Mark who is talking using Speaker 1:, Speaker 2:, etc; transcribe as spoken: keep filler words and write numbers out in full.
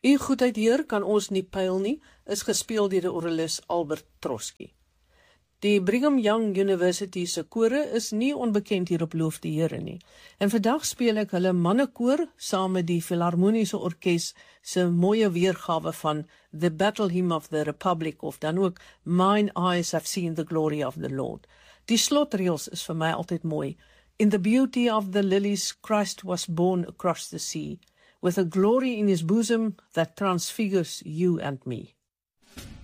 Speaker 1: U goedheid Heer kan ons nie pyl nie, is gespeel deur die orgelis Albert Trotsky. Die Brigham Young University se kore is nie onbekend hier op Loof die Here nie. En vandag speel ek hulle mannekoor saam met die Filharmoniese Orkees se mooie weergawe van The Battle Hymn of the Republic, of dan ook Mine Eyes Have Seen the Glory of the Lord. Die slotreels is vir my altyd mooi. In the beauty of the lilies Christ was born across the sea, with a glory in his bosom that transfigures you and me.